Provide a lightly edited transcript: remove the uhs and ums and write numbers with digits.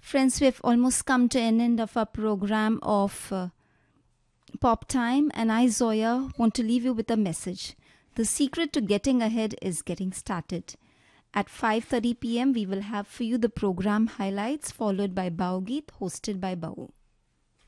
Friends, we have almost come to an end of our program of Pop Time, and I, Zoya, want to leave you with a message. The secret to getting ahead is getting started. At 5:30 p.m., we will have for you the program highlights, followed by Baugeet, hosted by Bau.